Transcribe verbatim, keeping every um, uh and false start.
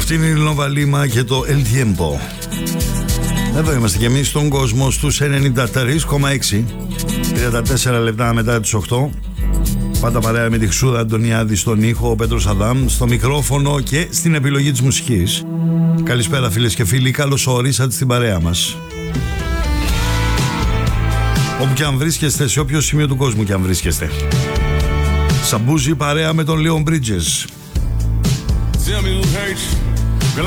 Αυτή είναι η Nova Lima και το El Tiempo. Εδώ είμαστε κι εμείς στον κόσμο στους ενενήντα τρία κόμμα έξι, τριάντα τέσσερα λεπτά μετά τις οκτώ. Πάντα παρέα με τη Χρυσούδα Αντωνιάδη στον ήχο, ο Πέτρος Αδάμ στο μικρόφωνο και στην επιλογή της μουσικής. Καλησπέρα φίλες και φίλοι, καλώς ορίσατε στην παρέα μας. Όπου και αν βρίσκεστε, σε όποιο σημείο του κόσμου και αν βρίσκεστε. Σαμπούζι παρέα με τον Leon Bridges. Tell me who hurt you.